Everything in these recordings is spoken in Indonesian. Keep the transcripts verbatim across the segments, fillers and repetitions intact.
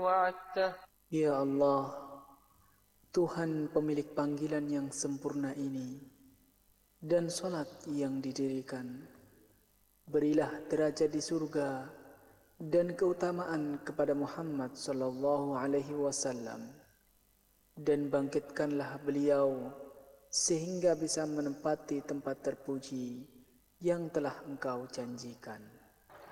وعدته. Ya Allah, Tuhan pemilik panggilan yang sempurna ini dan salat yang didirikan, berilah derajat di surga dan keutamaan kepada Muhammad sallallahu alaihi wasallam, dan bangkitkanlah beliau sehingga bisa menempati tempat terpuji yang telah Engkau janjikan.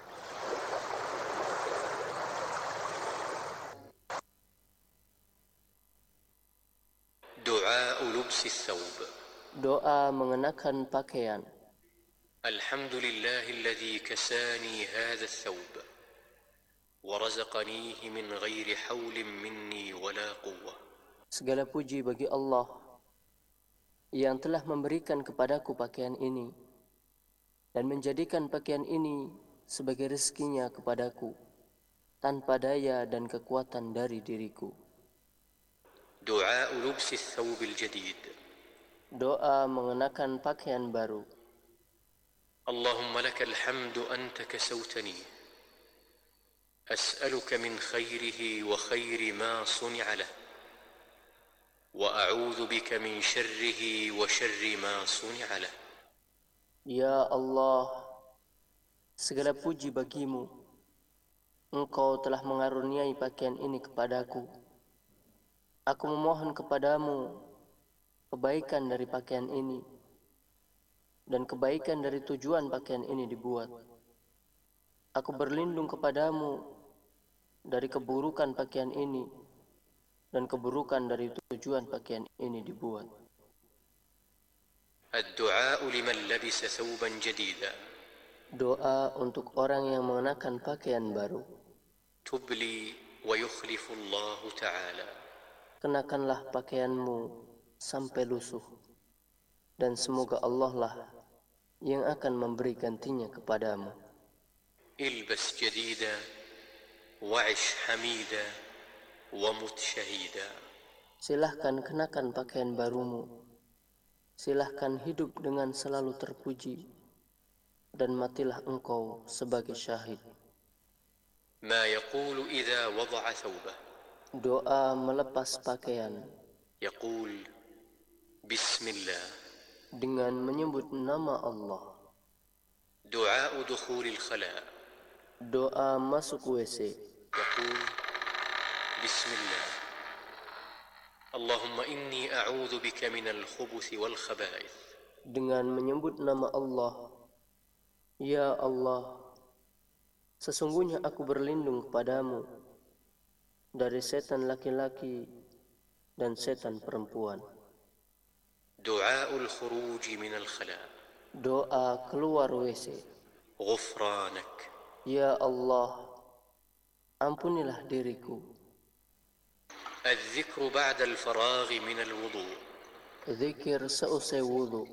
دعاء لبس الثوب. Doa mengenakan pakaian. الحمد لله الذي كساني هذا الثوب ورزقنيه من غير حول مني ولا قوة. Segala puji bagi Allah yang telah memberikan kepadaku pakaian ini dan menjadikan pakaian ini sebagai rezekinya kepadaku tanpa daya dan kekuatan dari diriku. دعاء لبس الثوب الجديد. Doa mengenakan pakaian baru. اللهم لك الحمد أنت كسوتني أسألك من خيره وخير ما صنع له وأعوذ بك من شره وشر ما صنع له. Ya Allah, segala puji bagimu. Engkau telah mengaruniai pakaian ini kepadaku. Aku memohon kepadamu kebaikan dari pakaian ini dan kebaikan dari tujuan pakaian ini dibuat. Aku berlindung kepadamu dari keburukan pakaian ini dan keburukan dari tujuan pakaian ini dibuat. الدعاء لمن لبس ثوبا جديدا. Doa untuk orang yang mengenakan pakaian baru. تبلي ويخلف الله تعالى. Kenakanlah pakaianmu sampai lusuh, dan semoga Allah lah yang akan memberi gantinya kepadamu. البس جديدا وعش حميدا ومت شهيدا. Silahkan kenakan pakaian barumu. Silahkan hidup dengan selalu terpuji, dan matilah engkau sebagai syahid. ما يقول إذا وضع ثوبه. Doa melepas pakaian. يقول بسم الله. Dengan menyebut nama Allah. دعاء دخول الخلاء. Doa masuk W C. يقول بسم الله اللهم إني أعوذ بك من الخبث والخبائث. Dengan menyebut nama Allah. Ya Allah, sesungguhnya aku berlindung kepadamu dari setan laki-laki dan setan perempuan. دعاء الخروج من الخلاء. Doa keluar W C. غفرانك. Ya Allah, ampunilah diriku. الذكر بعد الفراغ من الوضوء. Zikir seusai wudu.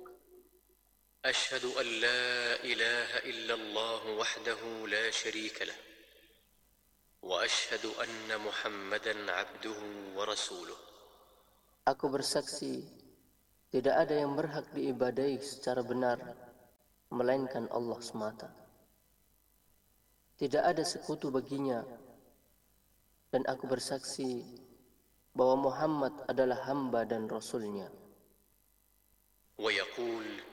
أشهد أن لا إله إلا الله وحده لا شريك له وأشهد أن محمدا عبده ورسوله. Aku bersaksi, tidak ada yang berhak diibadahi secara benar, melainkan Allah semata. Tidak ada sekutu baginya, dan aku bersaksi bahwa Muhammad adalah hamba dan Rasulnya. ويقول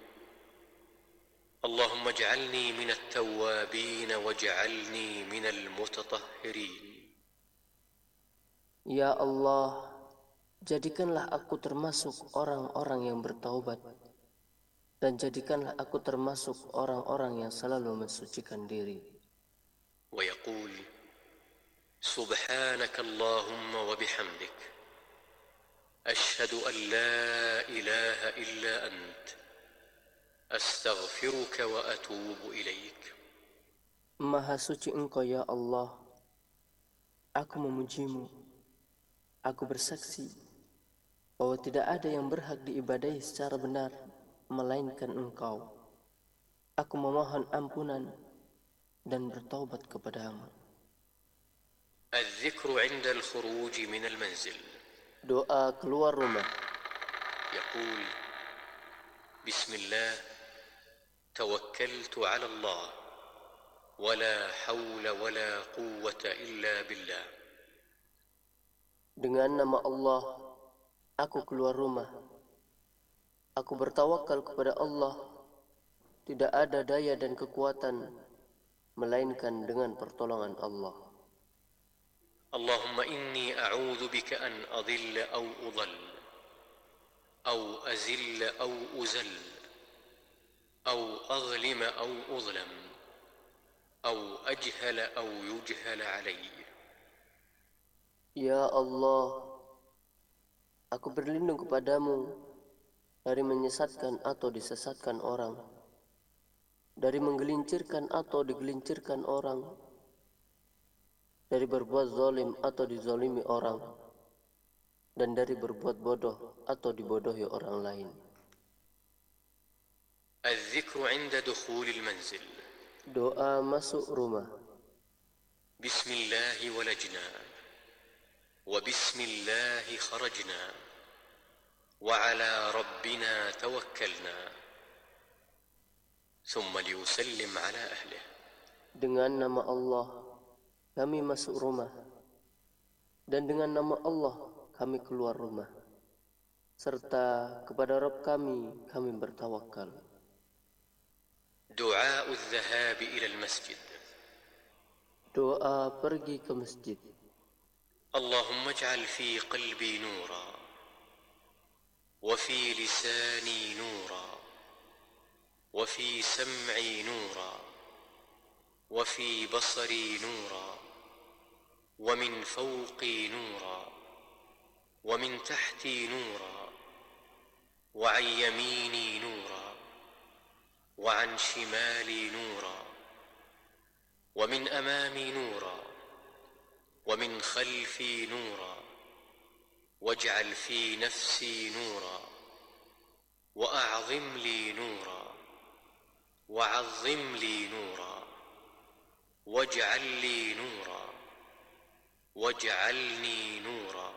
اللهم اجعلني من التوابين واجعلني من المتطهرين. Ya Allah, jadikanlah aku termasuk orang-orang yang bertaubat, dan jadikanlah aku termasuk orang-orang yang selalu mensucikan diri. ويقول سبحانك اللهم وبحمدك أشهد أن لا إله إلا أنت أستغفرك وأتوب إليك. Maha suci Engkau ya Allah, aku memujimu. Aku bersaksi bahwa tidak ada yang berhak diibadahi secara benar melainkan Engkau. Aku memohon ampunan dan bertaubat kepadamu. الذكر عند الخروج من المنزل. Doa keluar rumah. يقول بسم الله توكلت على الله ولا حول ولا قوة إلا بالله Dengan nama Allah, aku keluar rumah. Aku bertawakal kepada Allah. Tidak ada daya dan kekuatan melainkan dengan pertolongan Allah. اللهم إني أعوذ بك أن أضل أو أضل أو أزل أو أزل أو أظلم أو أظلم أو أجهل أو يجهل علي. Ya Allah, aku berlindung kepadamu dari menyesatkan atau disesatkan orang, dari menggelincirkan atau digelincirkan orang, dari berbuat zalim atau dizalimi orang, dan dari berbuat bodoh atau dibodohi orang lain. الذكر عند دخول المنزل. Doa masuk rumah. بسم الله ولجنا وبسم الله خرجنا وعلى ربنا توكلنا ثم ليسلم على أهله. Dengan nama Allah kami masuk rumah, dan dengan nama Allah kami keluar rumah, serta kepada Rabb kami kami bertawakal. دعاء الذهاب إلى المسجد. Doa pergi ke masjid. اللهم اجعل في قلبي نورا وفي لساني نورا وفي سمعي نورا وفي بصري نورا ومن فوقي نورا ومن تحتي نورا وعن يميني نورا وعن شمالي نورا ومن أمامي نورا ومن خلفي نورا واجعل في نفسي نورا وأعظم لي نورا وعظم لي نورا واجعل لي نورا واجعلني نورا.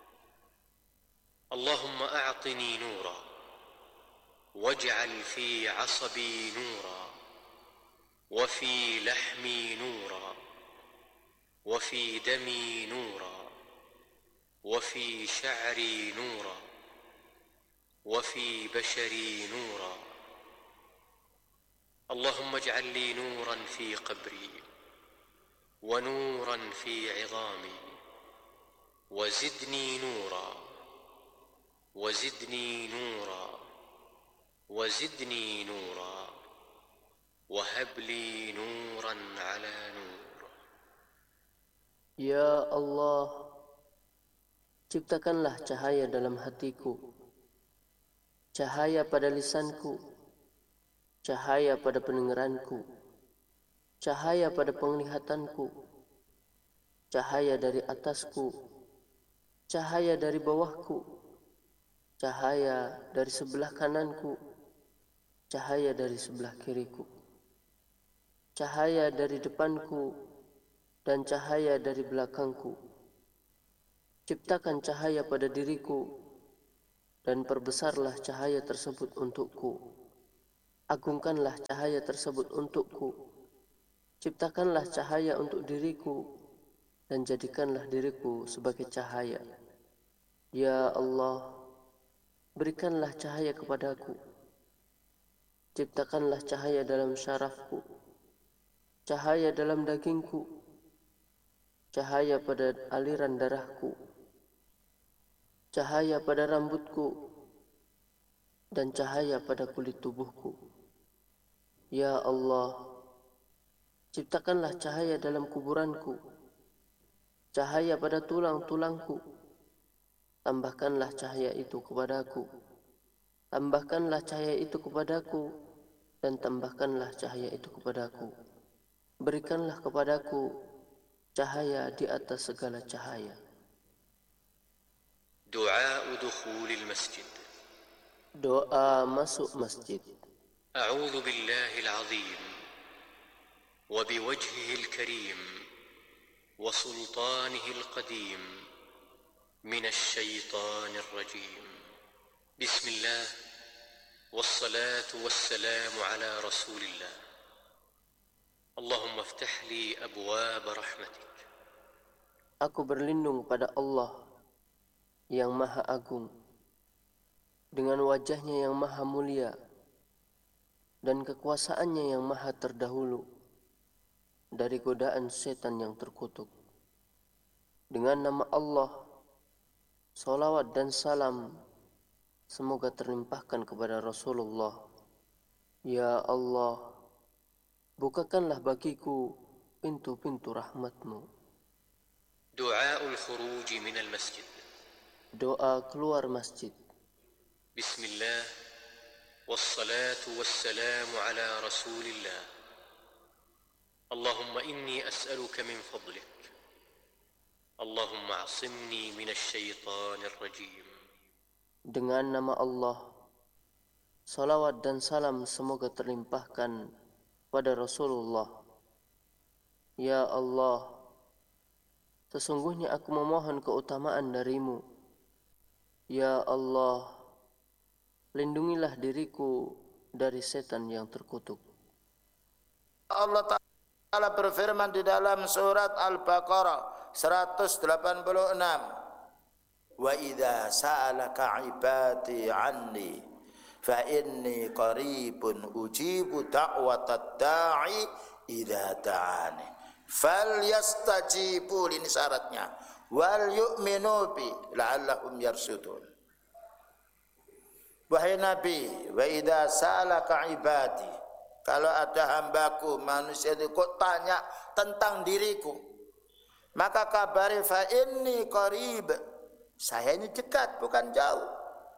اللهم أعطني نورا واجعل في عصبي نورا وفي لحمي نورا وفي دمي نورا وفي شعري نورا وفي بشري نورا. اللهم اجعل لي نورا في قبري ونورا في عظامي وزدني نورا وزدني نورا وزدني نورا وهب لي نورا على نور. Ya Allah, ciptakanlah cahaya dalam hatiku, cahaya pada lisanku, cahaya pada pendengaranku, cahaya pada penglihatanku, cahaya dari atasku, cahaya dari bawahku, cahaya dari sebelah kananku, cahaya dari sebelah kiriku, cahaya dari depanku, dan cahaya dari belakangku. Ciptakan cahaya pada diriku, dan perbesarlah cahaya tersebut untukku. Agungkanlah cahaya tersebut untukku. Ciptakanlah cahaya untuk diriku, dan jadikanlah diriku sebagai cahaya. Ya Allah, berikanlah cahaya kepadaku. Ciptakanlah cahaya dalam syarafku, cahaya dalam dagingku, cahaya pada aliran darahku, cahaya pada rambutku, dan cahaya pada kulit tubuhku. Ya Allah, ciptakanlah cahaya dalam kuburanku, cahaya pada tulang-tulangku. Tambahkanlah cahaya itu kepadaku. Tambahkanlah cahaya itu kepadaku, dan tambahkanlah cahaya itu kepadaku. Berikanlah kepadaku cahaya di atas segala cahaya. دعاء دخول المسجد. Doa masuk masjid. أعوذ بالله العظيم وبوجهه الكريم وسلطانه القديم من الشيطان الرجيم. بسم الله والصلاة والسلام على رسول الله. اللهم افتح لي أبواب رحمتك. Aku berlindung pada Allah yang maha agung, dengan wajahnya yang maha mulia, dan kekuasaannya yang maha terdahulu dari godaan setan yang terkutuk. Dengan nama Allah, salawat dan salam semoga terlimpahkan kepada Rasulullah. Ya Allah, bukakanlah bagiku pintu-pintu rahmat-Mu. دعاء الخروج من المسجد. Doa keluar masjid. بسم الله والصلاة والسلام على رسول الله. اللهم إني أسألك من فضلك. اللهم اعصمني من الشيطان الرجيم. Dengan nama Allah, salawat dan salam semoga terlimpahkan pada Rasulullah. Ya Allah, sesungguhnya aku memohon keutamaan darimu. Ya Allah, lindungilah diriku dari setan yang terkutuk. Allah Ta'ala berfirman di dalam surat Al-Baqarah seratus delapan puluh enam, wa idza sa'alaka 'ibadi 'anni fa inni qaribun ujibu da'watad da'i idza da'ani falyastajibu, ini syaratnya, wal yu'minu bi la'allahum yarsudun. Wahai Nabi, wa idza sa'alaka 'ibadi, kalau ada hambaku manusia itu kok tanya tentang diriku, maka kabari fa inni qarib, saya ini dekat bukan jauh.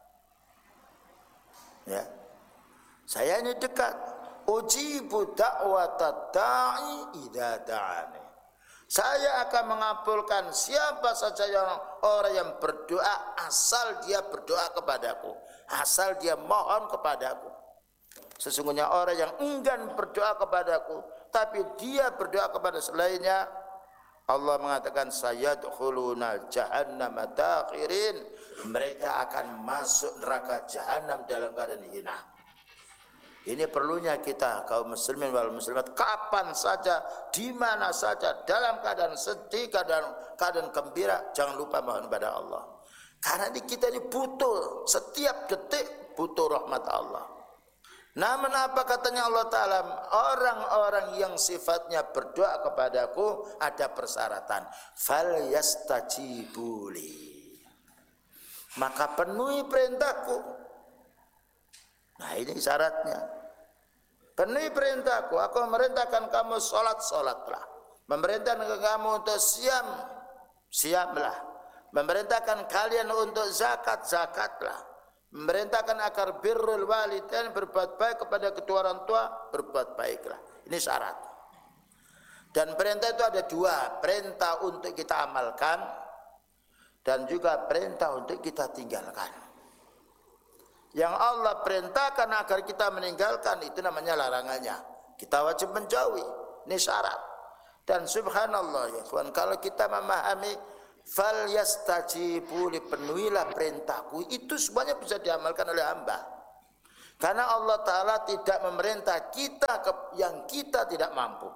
Ya, saya ini dekat. Ujibu da'watad da'i idza da'ani. Saya akan mengabulkan siapa saja yang orang yang berdoa asal dia berdoa kepadaku, asal dia mohon kepadaku. Sesungguhnya orang yang enggan berdoa kepadaku tapi dia berdoa kepada selainnya, Allah mengatakan sayadkhuluna jahannama dakhirin, mereka akan masuk neraka jahanam dalam keadaan hina. Ini perlunya kita kaum muslimin wal muslimat kapan saja, di mana saja, dalam keadaan sedih, keadaan keadaan gembira, jangan lupa mohon kepada Allah. Karena ini kita ini butuh, setiap detik butuh rahmat Allah. Namun apa katanya Allah Ta'ala? Orang-orang yang sifatnya berdoa kepadaku ada persyaratan. Fal yastajibuli, maka penuhi perintahku. Nah ini syaratnya. Penuhi perintahku. Aku memerintahkan kamu sholat, sholatlah. Memerintahkan kamu untuk siam, siamlah. Memerintahkan kalian untuk zakat, zakatlah. Memerintahkan agar birrul walidain, berbuat baik kepada kedua orang tua, berbuat baiklah. Ini syarat. Dan perintah itu ada dua, perintah untuk kita amalkan dan juga perintah untuk kita tinggalkan. Yang Allah perintahkan agar kita meninggalkan itu namanya larangannya. Kita wajib menjauhi. Ini syarat. Dan subhanallah ya kawan, kalau kita memahami fal yastajibu li, penuhilah perintahku, itu semuanya bisa diamalkan oleh hamba. Karena Allah Ta'ala tidak memerintah kita yang kita tidak mampu.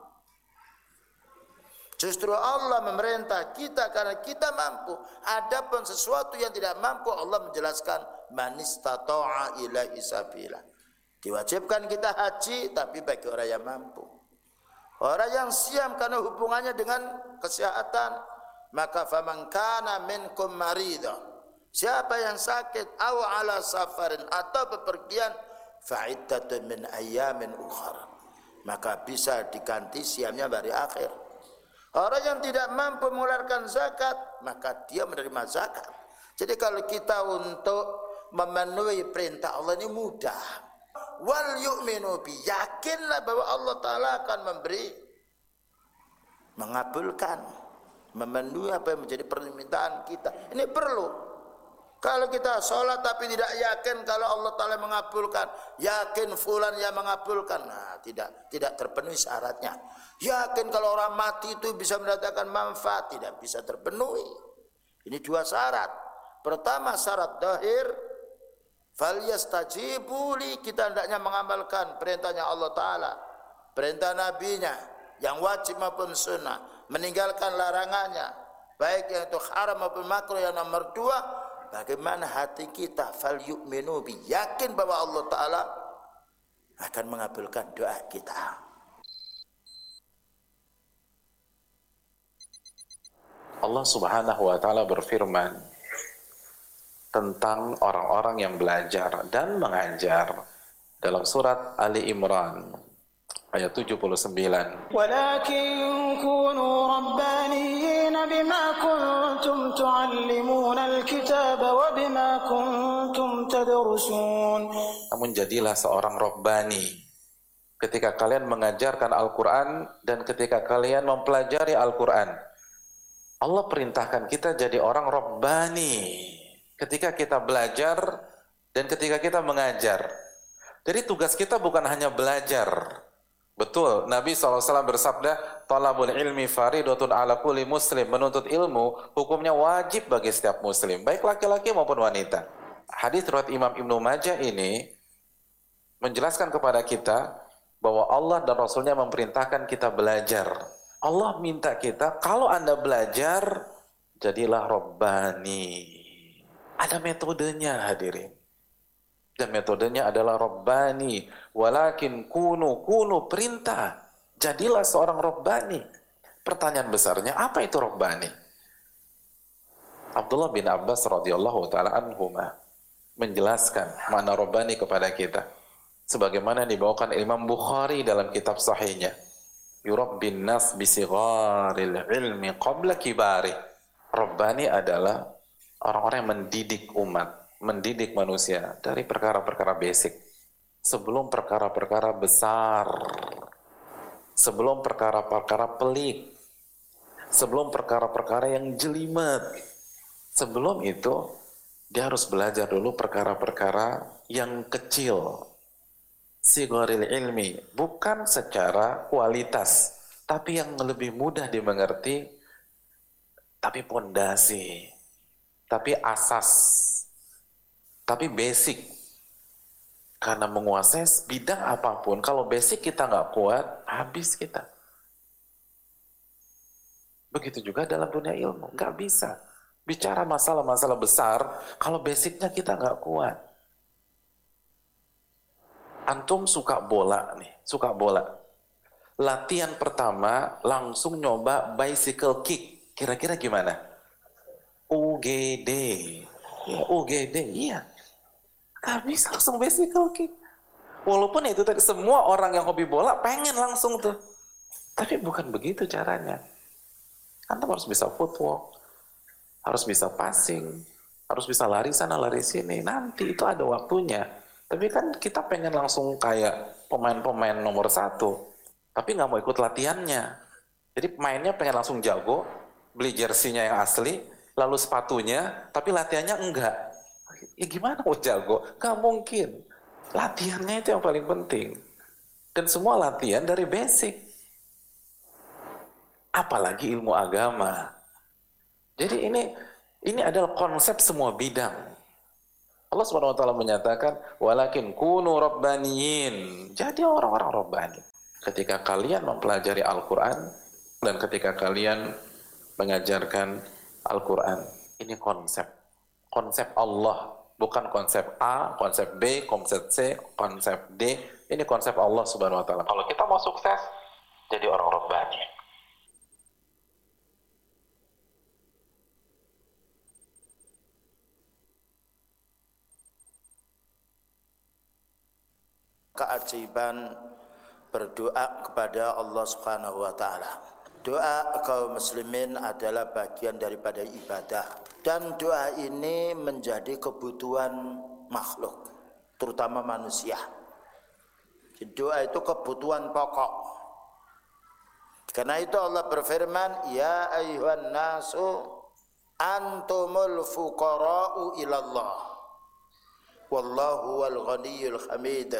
Justru Allah memerintah kita karena kita mampu. Adapun sesuatu yang tidak mampu, Allah menjelaskan man istata'a ilaihi sabila. Diwajibkan kita haji tapi bagi orang yang mampu. Orang yang siam karena hubungannya dengan kesehatan, maka faman kana minkum marida, siapa yang sakit aw ala safarin atau bepergian, fa iddatun min ayyamin ukhra, maka bisa diganti siamnya hari akhir. Orang yang tidak mampu mengeluarkan zakat, maka dia menerima zakat. Jadi kalau kita untuk memenuhi perintah Allah ini mudah. Wal yu'minu bi, yakinlah bahwa Allah Ta'ala akan memberi, mengabulkan, memenuhi apa yang menjadi permintaan kita. Ini perlu. Kalau kita sholat tapi tidak yakin kalau Allah Ta'ala mengabulkan, yakin fulan yang mengabulkan, nah tidak tidak terpenuhi syaratnya. Yakin kalau orang mati itu bisa mendatangkan manfaat, tidak bisa terpenuhi. Ini dua syarat. Pertama syarat zahir, falyastajibu li, kita hendaknya mengamalkan perintahnya Allah Ta'ala, perintah nabinya yang wajib maupun sunnah, meninggalkan larangannya baik yang itu haram maupun makruh. Yang nomor dua, bagaimana hati kita, fal yu'minu bi, yakin bahwa Allah Ta'ala akan mengabulkan doa kita. Allah Subhanahu wa Ta'ala berfirman tentang orang-orang yang belajar dan mengajar dalam surat Ali Imran ayat tujuh puluh sembilan. Walakin kunu rabbaniyyin bima kuntum tu'allimuna al-kitaba wa bima kuntum tadrusun. Namun jadilah seorang rabbani ketika kalian mengajarkan Al-Qur'an dan ketika kalian mempelajari Al-Qur'an. Allah perintahkan kita jadi orang rabbani ketika kita belajar dan ketika kita mengajar. Jadi tugas kita bukan hanya belajar. Betul, Nabi shallallahu alaihi wasallam bersabda, talabul ilmi faridatun ala kulli muslim. Menuntut ilmu hukumnya wajib bagi setiap muslim, baik laki-laki maupun wanita. Hadis riwayat Imam Ibnu Majah ini menjelaskan kepada kita bahwa Allah dan Rasulnya memerintahkan kita belajar. Allah minta kita, kalau Anda belajar, jadilah rabbani. Ada metodenya hadirin. Dan metodenya adalah rabbani. Walakin kunu, kunu perintah. Jadilah seorang rabbani. Pertanyaan besarnya, apa itu rabbani? Abdullah bin Abbas radhiyallahu ta'ala anhuma menjelaskan makna rabbani kepada kita. Sebagaimana dibawakan Imam Bukhari dalam kitab sahihnya. Yurabbin nas bisigharil ilmi qabla kibari. Rabbani adalah orang-orang yang mendidik umat, mendidik manusia dari perkara-perkara basic sebelum perkara-perkara besar, sebelum perkara-perkara pelik, sebelum perkara-perkara yang jelimet. Sebelum itu dia harus belajar dulu perkara-perkara yang kecil. Sigharil ilmi, bukan secara kualitas, tapi yang lebih mudah dimengerti, tapi pondasi, tapi asas, tapi basic. Karena menguasai bidang apapun, kalau basic kita nggak kuat, habis kita. Begitu juga dalam dunia ilmu, nggak bisa bicara masalah-masalah besar kalau basicnya kita nggak kuat. Antum suka bola nih, suka bola. Latihan pertama langsung nyoba bicycle kick. Kira-kira gimana? U G D. Ya, U G D, iya. Gak bisa langsung bicycle kick. Walaupun itu tadi semua orang yang hobi bola pengen langsung tuh. Tapi bukan begitu caranya. Antum harus bisa footwork, harus bisa passing, harus bisa lari sana lari sini. Nanti itu ada waktunya. Tapi kan kita pengen langsung kayak pemain-pemain nomor satu. Tapi nggak mau ikut latihannya. Jadi pemainnya pengen langsung jago, beli jersinya yang asli, lalu sepatunya, tapi latihannya enggak. Ya gimana mau jago? Nggak mungkin. Latihannya itu yang paling penting. Dan semua latihan dari basic. Apalagi ilmu agama. Jadi ini ini adalah konsep semua bidang. Allah Subhanahu wa taala menyatakan walakin kunu rabbaniyin. Jadi orang-orang rabbani. Ketika kalian mempelajari Al-Qur'an dan ketika kalian mengajarkan Al-Qur'an. Ini konsep. Konsep Allah, bukan konsep A, konsep B, konsep C, konsep D. Ini konsep Allah Subhanahu wa taala. Kalau kita mau sukses, jadi orang rabbani. Keajaiban berdoa kepada Allah Subhanahu wa taala. Doa kaum muslimin adalah bagian daripada ibadah dan doa ini menjadi kebutuhan makhluk, terutama manusia. Doa itu kebutuhan pokok. Karena itu Allah berfirman, ya ayyuhan nasu antumul fuqara'u ilallah wallahu wal ghaniyyul hamid.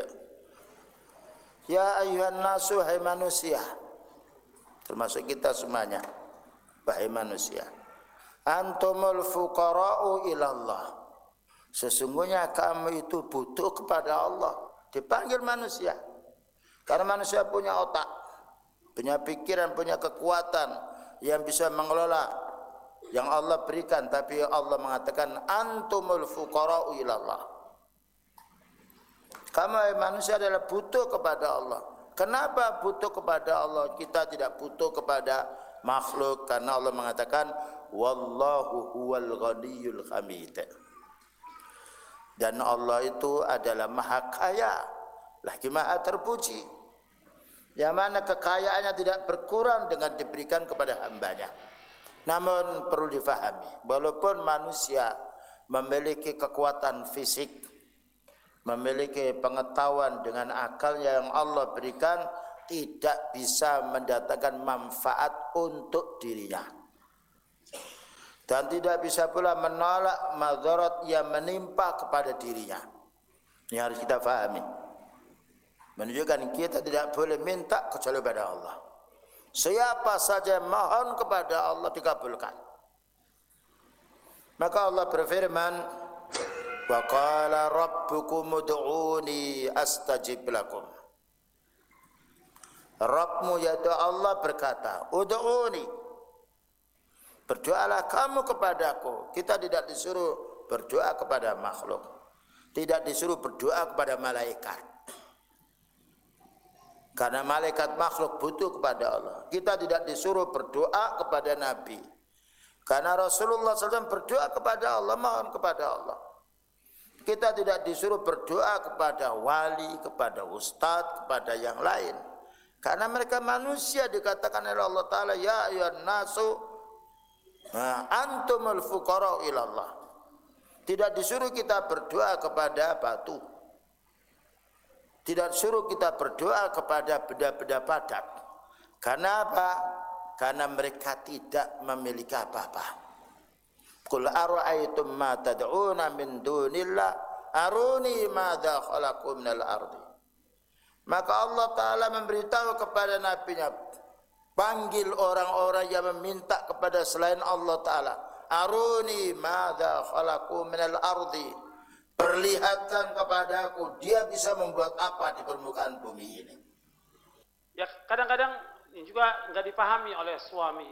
Ya ayyuhan nasu, hai manusia, termasuk kita semuanya, wahai manusia, antumul fuqara'u ilallah, sesungguhnya kamu itu butuh kepada Allah. Dipanggil manusia karena manusia punya otak, punya pikiran, punya kekuatan yang bisa mengelola yang Allah berikan, tapi Allah mengatakan antumul fuqara'u ilallah. Kamu manusia adalah butuh kepada Allah. Kenapa butuh kepada Allah? Kita tidak butuh kepada makhluk, karena Allah mengatakan wallahu huwal ghaniyyul hamid. Dan Allah itu adalah maha kaya, lagi maha terpuji, yang mana kekayaannya tidak berkurang dengan diberikan kepada hambanya. Namun perlu difahami, walaupun manusia memiliki kekuatan fisik, memiliki pengetahuan dengan akal yang Allah berikan, tidak bisa mendatangkan manfaat untuk dirinya, dan tidak bisa pula menolak madarat yang menimpa kepada dirinya. Ini harus kita fahami, menunjukkan kita tidak boleh minta kecuali pada Allah. Siapa saja mohon kepada Allah dikabulkan. Maka Allah berfirman, wa qala rabbukum ud'uni astajib lakum. Rabbmu yaitu Allah berkata, ud'uni, berdoalah kamu kepadaku. Kita tidak disuruh berdoa kepada makhluk, tidak disuruh berdoa kepada malaikat, karena malaikat makhluk butuh kepada Allah. Kita tidak disuruh berdoa kepada Nabi, karena Rasulullah shallallahu alaihi wasallam berdoa kepada Allah, mohon kepada Allah. Kita tidak disuruh berdoa kepada wali, kepada ustadz, kepada yang lain, karena mereka manusia. Dikatakan oleh Allah Ta'ala, ya ayyuhan nasu antumul fuqara'u ilallah. Tidak disuruh kita berdoa kepada batu, tidak suruh kita berdoa kepada benda-benda padat. Karena apa? Karena mereka tidak memiliki apa-apa. Qul ara'aytum ma tad'una min dunillah aruni madza khalaqu minal ardi. Maka Allah Ta'ala memberitahu kepada nabinya, panggil orang-orang yang meminta kepada selain Allah Ta'ala, aruni madza khalaqu minal ardi, perlihatkan kepadaku dia bisa membuat apa di permukaan bumi ini. Ya, kadang-kadang ini juga nggak dipahami oleh suami.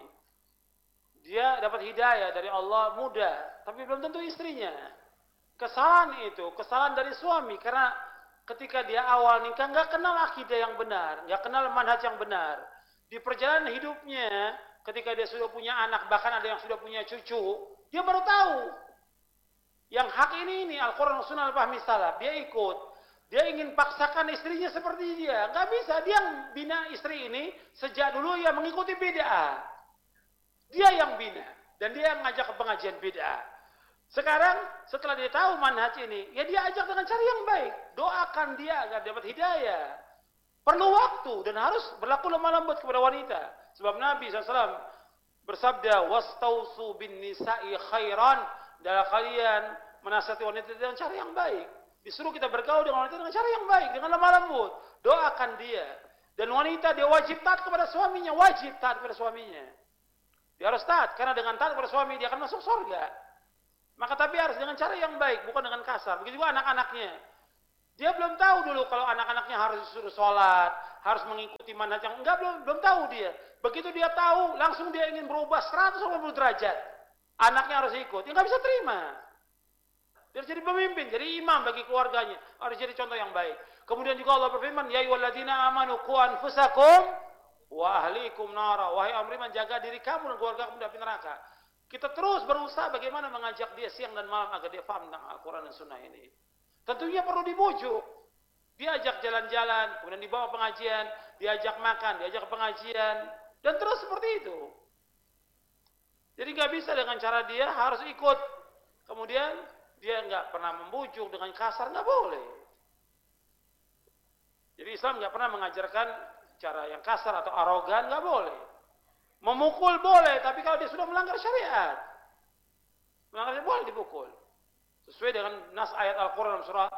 Dia dapat hidayah dari Allah muda, tapi belum tentu istrinya. Kesalahan itu, kesalahan dari suami, karena ketika dia awal nikah nggak kenal akidah yang benar, nggak kenal manhaj yang benar. Di perjalanan hidupnya, ketika dia sudah punya anak, bahkan ada yang sudah punya cucu, dia baru tahu yang hak ini ini Al-Quran Sunnah Al-Fahmi Salaf. Dia ikut, dia ingin paksakan istrinya seperti dia, nggak bisa. Dia yang bina istri ini sejak dulu, yang mengikuti bid'ah. Dia yang bina, dan dia yang ngajak ke pengajian bid'ah. Sekarang setelah dia tahu manhaj ini, ya dia ajak dengan cara yang baik. Doakan dia agar dapat hidayah. Perlu waktu dan harus berlaku lemah lembut kepada wanita. Sebab Nabi shallallahu alaihi wasallam bersabda, wastausu bin nisa'i khairan. Dalam kalian menasihati wanita dengan cara yang baik. Disuruh kita bergaul dengan wanita dengan cara yang baik, dengan lemah lembut. Doakan dia. Dan wanita dia wajib taat kepada suaminya, wajib taat kepada suaminya. Dia harus taat, karena dengan taat kepada suami dia akan masuk surga. Maka tapi harus dengan cara yang baik, bukan dengan kasar. Begitu juga anak-anaknya. Dia belum tahu dulu kalau anak-anaknya harus disuruh sholat, harus mengikuti manhaj yang enggak, belum belum tahu dia. Begitu dia tahu, langsung dia ingin berubah seratus delapan puluh derajat. Anaknya harus ikut, ya nggak bisa terima. Dia harus jadi pemimpin, jadi imam bagi keluarganya, harus jadi contoh yang baik. Kemudian juga Allah berfirman, ya ayyuhalladzina amanu qu anfusakum wa ahlikum nara. Wahai orang beriman, jaga diri kamu dan keluarga kamu dari neraka. Kita terus berusaha bagaimana mengajak dia siang dan malam agar dia paham tentang Al-Quran dan Sunnah ini. Tentunya perlu dibujuk. Diajak jalan-jalan, kemudian dibawa pengajian, diajak makan, diajak pengajian, dan terus seperti itu. Jadi nggak bisa dengan cara dia harus ikut. Kemudian dia nggak pernah membujuk dengan kasar, nggak boleh. Jadi Islam nggak pernah mengajarkan cara yang kasar atau arogan, nggak boleh. Memukul boleh, tapi kalau dia sudah melanggar syariat, melanggar syariat boleh dipukul. Sesuai dengan nas ayat Al-Quran dalam surah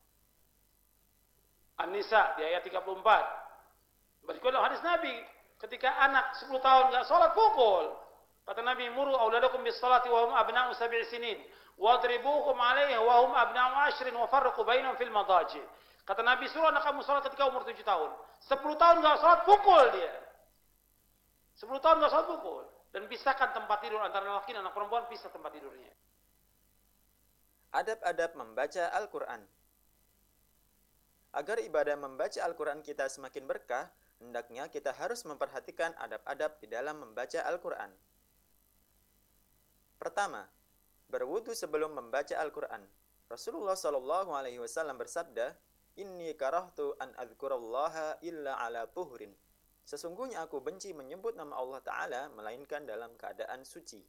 An-Nisa di ayat tiga puluh empat. Berikut dalam hadis Nabi, ketika anak sepuluh tahun nggak sholat, pukul. Kata Nabi, muru auladakum bis salati wa hum abna'u sab'i sinin wadribuhum 'alaiha wa hum abna'u ashrin wa farriqu bainahum fil madaji. Kata Nabi, suruh anak kamu sholat ketika umur tujuh tahun. sepuluh tahun enggak sholat, pukul dia. sepuluh tahun enggak sholat, pukul. Dan pisahkan tempat tidur antara laki dan anak perempuan, pisah tempat tidurnya. Adab-adab membaca Al-Quran. Agar ibadah membaca Al-Quran kita semakin berkah, hendaknya kita harus memperhatikan adab-adab di dalam membaca Al-Quran. Pertama, berwudu sebelum membaca Al-Quran. Rasulullah shallallahu alaihi wasallam bersabda, Inni karahtu an adhkurallaha illa ala tuhurin. Sesungguhnya aku benci menyebut nama Allah Ta'ala melainkan dalam keadaan suci.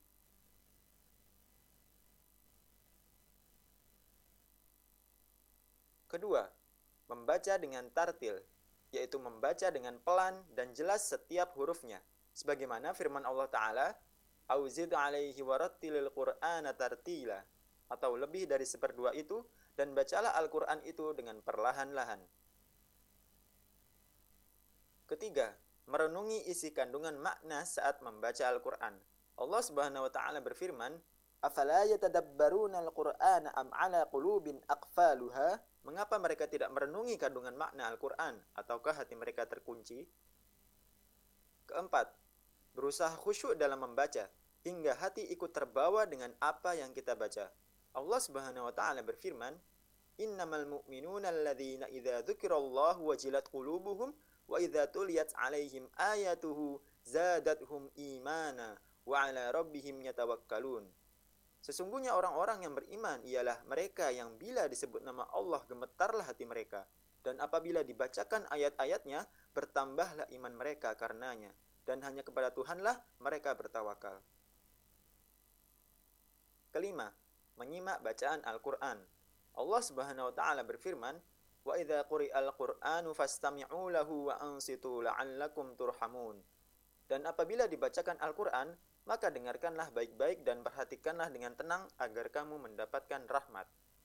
Kedua, membaca dengan tartil, yaitu membaca dengan pelan dan jelas setiap hurufnya. Sebagaimana firman Allah Ta'ala, Auzid alaihi warattilil Qur'ana tartila, atau lebih dari seperdua itu, dan bacalah Al-Quran itu dengan perlahan-lahan. Ketiga, merenungi isi kandungan makna saat membaca Al-Quran. Allah Subhanahu wa Ta'ala berfirman, Afala yatadabbaruna al-Qur'ana am ala qulubin aqfaluha? Mengapa mereka tidak merenungi kandungan makna Al-Quran? Ataukah hati mereka terkunci? Keempat, berusaha khusyuk dalam membaca, hingga hati ikut terbawa dengan apa yang kita baca. Allah Subhanahu wa Ta'ala berfirman, Innamal mu'minuna alladhina idza dzukirallahu wajilat qulubuhum wa idza tuliyat 'alaihim ayatuhu zadatuhum imana wa 'ala rabbihim yatawakkalun. Sesungguhnya orang-orang yang beriman ialah mereka yang bila disebut nama Allah gemetarlah hati mereka, dan apabila dibacakan ayat-ayatnya bertambahlah iman mereka karenanya, dan hanya kepada Tuhanlah mereka bertawakal. Kelima, menyimak bacaan Al-Quran. Allah Subhanahu wa Ta'ala berfirman, Wa idza quri'al Qur'anu fastami'u lahu wa ansitu la'allakum turhamun. Dan apabila dibacakan Al-Quran, maka dengarkanlah baik-baik dan perhatikanlah dengan tenang agar kamu mendapatkan rahmat.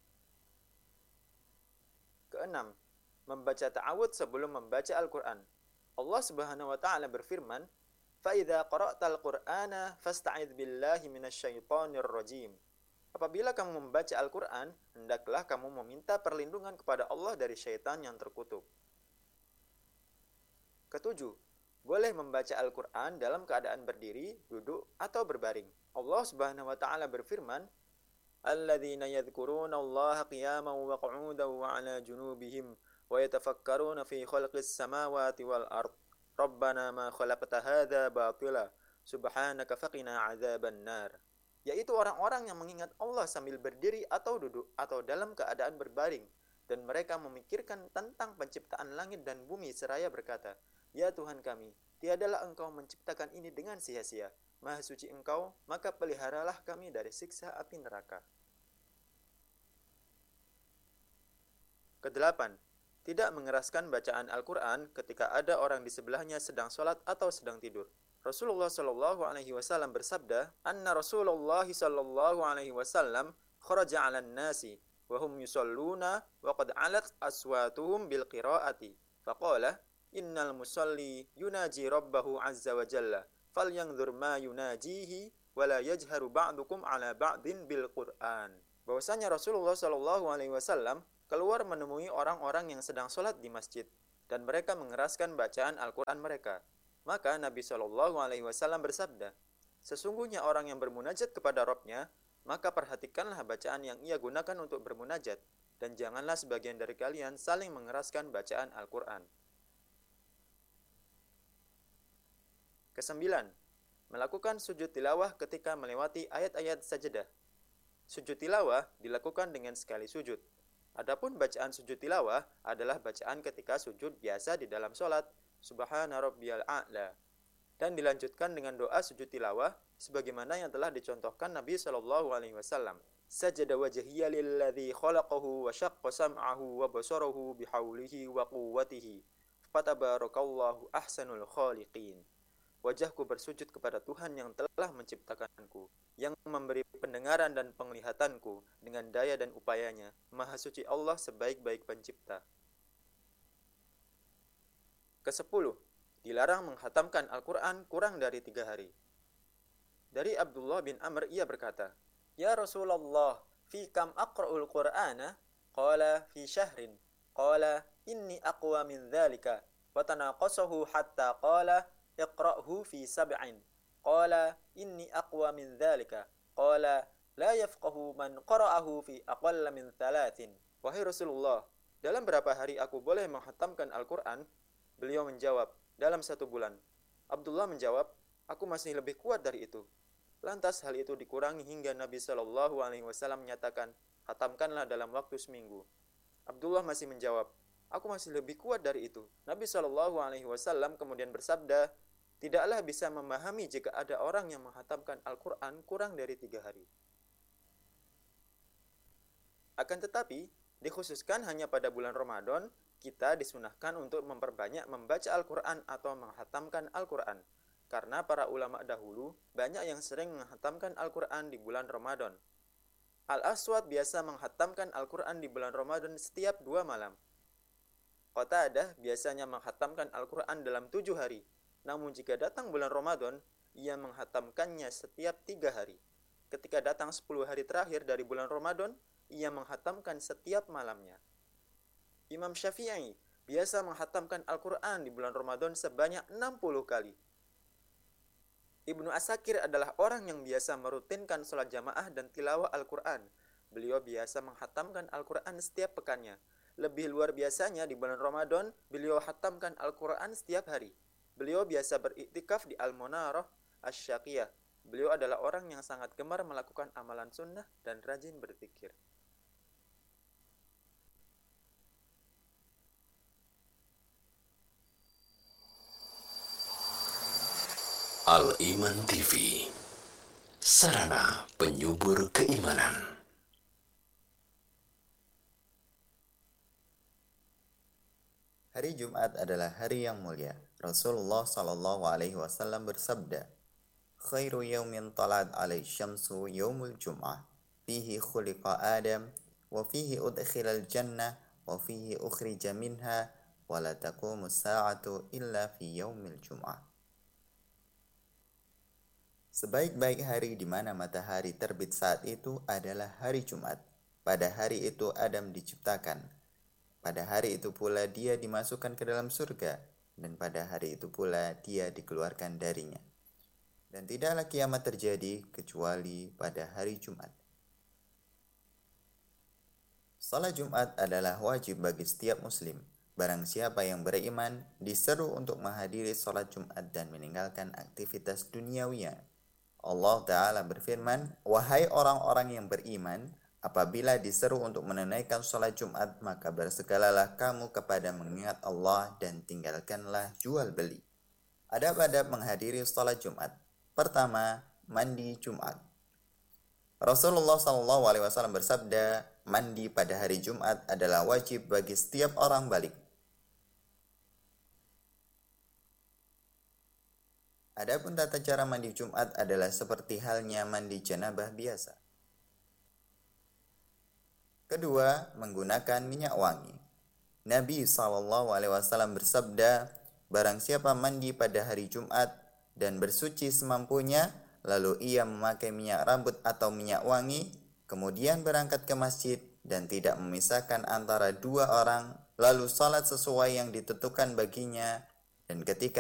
Keenam, membaca ta'awudz sebelum membaca Al-Quran. Allah Subhanahu wa Ta'ala berfirman, فَإِذَا قَرَأْتَ الْقُرْآنَ فَاسْتَعِذْ بِاللَّهِ مِنَ الشَّيْطَانِ الرَّجِيمِ. Apabila kamu membaca Al-Quran, hendaklah kamu meminta perlindungan kepada Allah dari syaitan yang terkutuk. Ketujuh, boleh membaca Al-Quran dalam keadaan berdiri, duduk, atau berbaring. Allah Subhanahu wa Ta'ala berfirman, Alladzina yadhkuruna Allah qiyaman wa qu'udan wa 'ala junubihim wa yatafakkaruna fi khalqis samawati wal ard. Rabbana ma khalaqta hadza batila subhanaka faqina 'adzaban nar. Yaitu orang-orang yang mengingat Allah sambil berdiri atau duduk atau dalam keadaan berbaring, dan mereka memikirkan tentang penciptaan langit dan bumi seraya berkata, Ya Tuhan kami, tiadalah Engkau menciptakan ini dengan sia-sia. Maha suci Engkau, maka peliharalah kami dari siksa api neraka. Kedelapan, tidak mengeraskan bacaan Al-Quran ketika ada orang di sebelahnya sedang sholat atau sedang tidur. Rasulullah Shallallahu Alaihi Wasallam bersabda, Anna Rasulullah Shallallahu Alaihi Wasallam kharaja 'alan nasi wa hum yusalluna wa qad 'alat aswatuhum bil qira'ati. Faqala, Innal musalli yunaji rabbahu azza wa jalla falyanzur ma yunajihi wa la yajharu ba'dukum 'ala ba'din bil Qur'an. Bahwasanya Rasulullah Shallallahu Alaihi Wasallam keluar menemui orang-orang yang sedang sholat di masjid, dan mereka mengeraskan bacaan Al-Quran mereka. Maka Nabi shallallahu alaihi wasallam bersabda, sesungguhnya orang yang bermunajat kepada Rabb-nya, maka perhatikanlah bacaan yang ia gunakan untuk bermunajat, dan janganlah sebagian dari kalian saling mengeraskan bacaan Al-Quran. Kesembilan, melakukan sujud tilawah ketika melewati ayat-ayat sajadah. Sujud tilawah dilakukan dengan sekali sujud. Adapun bacaan sujud tilawah adalah bacaan ketika sujud biasa di dalam sholat, Subhana rabbiyal a'la, dan dilanjutkan dengan doa sujud tilawah sebagaimana yang telah dicontohkan Nabi shallallahu alaihi wasallam. Sajada wajhiya lilladzi khalaqahu wa syaqqa sam'ahu wa basarahu bihaulihi wa quwwatihi. Fatabarakallahu ahsanul khaliqin. Wajahku bersujud kepada Tuhan yang telah menciptakanku, yang memberi pendengaran dan penglihatanku dengan daya dan upayanya. Maha suci Allah sebaik-baik pencipta. Kesepuluh, dilarang menghatamkan Al-Quran kurang dari tiga hari. Dari Abdullah bin Amr ia berkata, Ya Rasulullah, fi kam aqra'ul Qur'ana? Qala fi syahrin. Qala inni aqwa min dhalika. Wa tanaqasahu hatta qala iqra'hu fi sab'in. Qala inni aqwa min dzalika. Qala la yafqahu man qara'ahu fi aqalla min thalathin. Wahai Rasulullah, dalam berapa hari aku boleh menghatamkan Al-Quran? Beliau menjawab, dalam satu bulan. Abdullah menjawab, aku masih lebih kuat dari itu. Lantas hal itu dikurangi hingga Nabi Shallallahu Alaihi Wasallam menyatakan, hatamkanlah dalam waktu seminggu. Abdullah masih menjawab, aku masih lebih kuat dari itu. Nabi Shallallahu Alaihi Wasallam kemudian bersabda, tidaklah bisa memahami jika ada orang yang menghatamkan Al-Quran kurang dari tiga hari. Akan tetapi, dikhususkan hanya pada bulan Ramadan, kita disunahkan untuk memperbanyak membaca Al-Quran atau menghatamkan Al-Quran. Karena para ulama dahulu banyak yang sering menghatamkan Al-Quran di bulan Ramadan. Al-Aswad biasa menghatamkan Al-Quran di bulan Ramadan setiap dua malam. Qatadah biasanya menghatamkan Al-Quran dalam tujuh hari. Namun jika datang bulan Ramadan, ia menghatamkannya setiap tiga hari. Ketika datang sepuluh hari terakhir dari bulan Ramadan, ia menghatamkan setiap malamnya. Imam Syafi'i biasa menghatamkan Al-Quran di bulan Ramadan sebanyak enam puluh kali. Ibnu Asakir adalah orang yang biasa merutinkan sholat jamaah dan tilawah Al-Quran. Beliau biasa menghatamkan Al-Quran setiap pekannya. Lebih luar biasanya di bulan Ramadan, beliau hatamkan Al-Quran setiap hari. Beliau biasa beriktikaf di Al-Munarah Asy-Syaqiyah. Beliau adalah orang yang sangat gemar melakukan amalan sunnah dan rajin berzikir. Al-Iman T V, sarana penyubur keimanan. Hari Jumat adalah hari yang mulia. Rasulullah Shallallahu Alaihi Wasallam bersabda, "Khairu yaumin talat alaihi syamsu yaumul Jum'ah, fihi khuliqa Adam, wa fihi udkhilal jannah, wa fihi ukhrija minha, wa la taqumu sa'atu illa fi yaumil Jum'ah." Sebaik-baik hari di mana matahari terbit saat itu adalah hari Jumat. Pada hari itu Adam diciptakan. Pada hari itu pula dia dimasukkan ke dalam surga. Dan pada hari itu pula dia dikeluarkan darinya. Dan tidaklah kiamat terjadi kecuali pada hari Jumat. Salat Jumat adalah wajib bagi setiap muslim. Barang siapa yang beriman diseru untuk menghadiri salat Jumat dan meninggalkan aktivitas duniawinya. Allah Ta'ala berfirman, wahai orang-orang yang beriman, apabila diseru untuk menunaikan salat Jumat, maka bersegeralah kamu kepada mengingat Allah dan tinggalkanlah jual beli. Adab-adab menghadiri salat Jumat. Pertama, mandi Jumat. Rasulullah shallallahu alaihi wasallam bersabda, mandi pada hari Jumat adalah wajib bagi setiap orang balik. Adapun tata cara mandi Jumat adalah seperti halnya mandi janabah biasa. Kedua, menggunakan minyak wangi. Nabi shallallahu alaihi wasallam bersabda, barang siapa mandi pada hari Jumat dan bersuci semampunya, lalu ia memakai minyak rambut atau minyak wangi, kemudian berangkat ke masjid dan tidak memisahkan antara dua orang, lalu salat sesuai yang ditentukan baginya, dan ketika